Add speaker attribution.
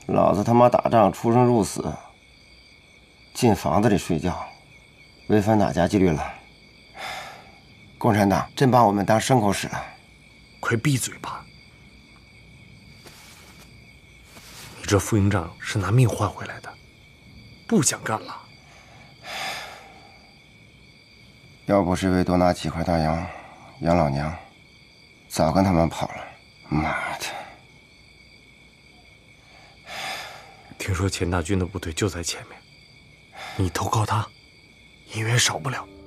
Speaker 1: 老子他妈打仗出生入死，进房子里睡觉，违反哪家纪律了？共产党真把我们当牲口使了！
Speaker 2: 快闭嘴吧！你这副营长是拿命换回来的，不想干了。
Speaker 1: 要不是为多拿几块大洋养老娘，早跟他们跑了。妈的！
Speaker 2: 听说钱大军的部队就在前面，你投靠他，银元少不了。